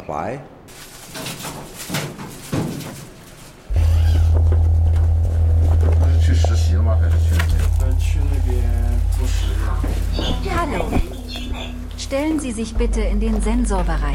apply. Hallo. Stellen Sie sich bitte in den Sensorbereich.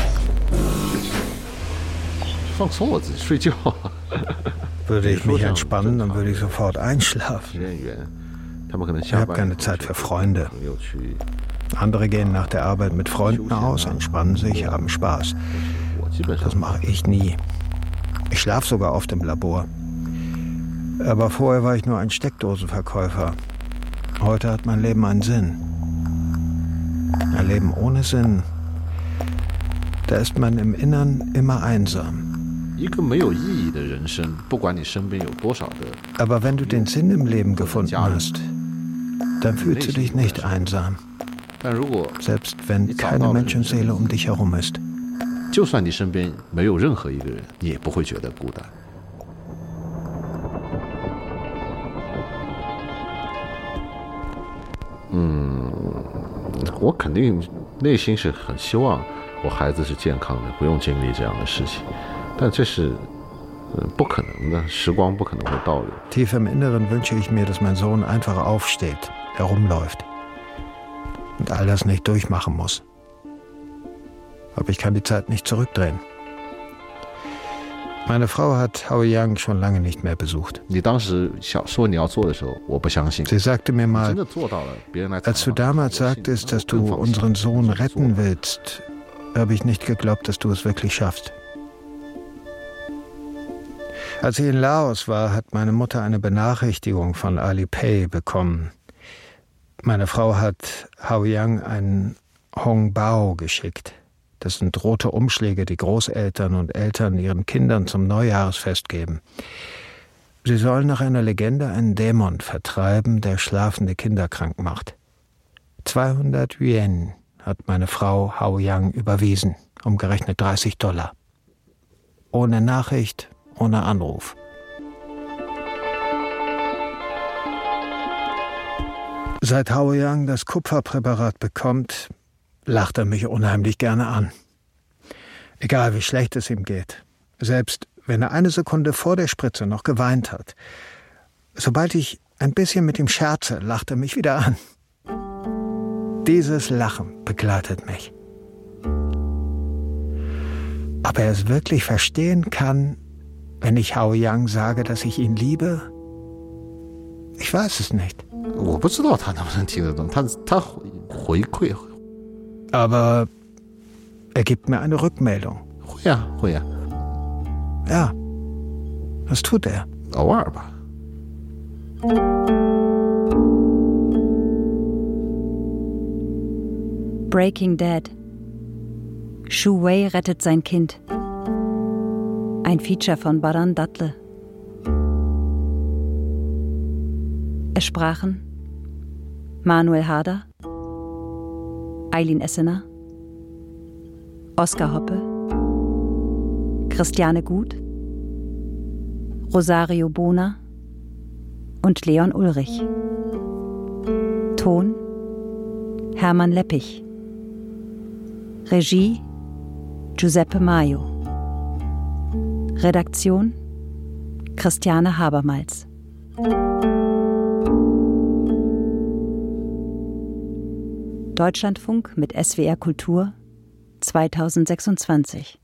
Würde ich mich entspannen, dann würde ich sofort einschlafen. Ich habe keine Zeit für Freunde. Andere gehen nach der Arbeit mit Freunden aus, entspannen sich, haben Spaß. Das mache ich nie. Ich schlafe sogar oft im Labor. Aber vorher war ich nur ein Steckdosenverkäufer. Heute hat mein Leben einen Sinn. Ein Leben ohne Sinn, da ist man im Innern immer einsam. Aber wenn du den Sinn im Leben gefunden hast, dann fühlst du dich nicht einsam. Selbst wenn keine Menschenseele um dich herum ist. Tief im Inneren wünsche ich mir, dass mein Sohn einfach aufsteht, herumläuft und all das nicht durchmachen muss. Aber ich kann die Zeit nicht zurückdrehen. Meine Frau hat Haoyang schon lange nicht mehr besucht. Sie sagte mir mal, als du damals sagtest, dass du unseren Sohn retten willst, habe ich nicht geglaubt, dass du es wirklich schaffst. Als ich in Laos war, hat meine Mutter eine Benachrichtigung von Alipay bekommen. Meine Frau hat Haoyang einen Hong Bao geschickt. Das sind rote Umschläge, die Großeltern und Eltern ihren Kindern zum Neujahrsfest geben. Sie sollen nach einer Legende einen Dämon vertreiben, der schlafende Kinder krank macht. 200 Yuan hat meine Frau Haoyang überwiesen, umgerechnet $30. Ohne Nachricht, ohne Anruf. Seit Haoyang das Kupferpräparat bekommt, lacht er mich unheimlich gerne an. Egal wie schlecht es ihm geht. Selbst wenn er eine Sekunde vor der Spritze noch geweint hat. Sobald ich ein bisschen mit ihm scherze, lacht er mich wieder an. Dieses Lachen begleitet mich. Ob er es wirklich verstehen kann, wenn ich Haoyang sage, dass ich ihn liebe? Ich weiß es nicht. Aber er gibt mir eine Rückmeldung. Ja, das tut er. Breaking Dead. Shu Wei rettet sein Kind. Ein Feature von Baran Datle. Es sprachen Manuel Harder, Eileen Essener, Oskar Hoppe, Christiane Gut, Rosario Bona und Leon Ulrich. Ton Hermann Leppich. Regie Giuseppe Maio. Redaktion Christiane Habermals. Deutschlandfunk mit SWR Kultur 2026.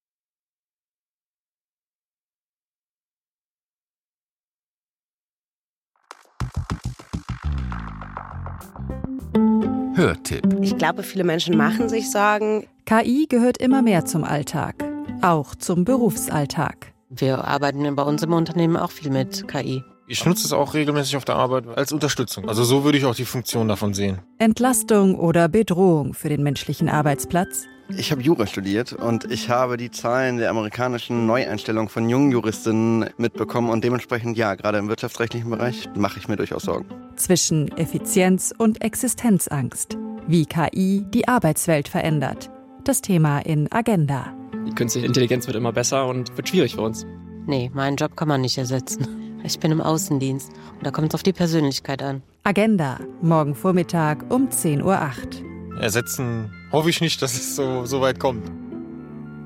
Hörtipp. Ich glaube, viele Menschen machen sich Sorgen. KI gehört immer mehr zum Alltag, auch zum Berufsalltag. Wir arbeiten bei uns im Unternehmen auch viel mit KI. Ich nutze es auch regelmäßig auf der Arbeit als Unterstützung. Also so würde ich auch die Funktion davon sehen. Entlastung oder Bedrohung für den menschlichen Arbeitsplatz? Ich habe Jura studiert und ich habe die Zahlen der amerikanischen Neueinstellung von jungen Juristinnen mitbekommen. Und dementsprechend, ja, gerade im wirtschaftsrechtlichen Bereich mache ich mir durchaus Sorgen. Zwischen Effizienz und Existenzangst. Wie KI die Arbeitswelt verändert. Das Thema in Agenda. Die künstliche Intelligenz wird immer besser und wird schwierig für uns. Nee, meinen Job kann man nicht ersetzen. Ich bin im Außendienst und da kommt es auf die Persönlichkeit an. Agenda, morgen Vormittag um 10:08 Uhr. Ersetzen hoffe ich nicht, dass es so weit kommt.